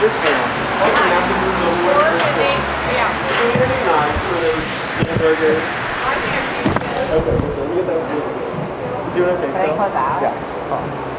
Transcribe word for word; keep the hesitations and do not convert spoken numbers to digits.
This down. Also, now to move over. four fifty. Yeah. three ninety-nine for those dinner burgers. I'm here. Okay, let me get that. You doing okay? Can I close out? Yeah.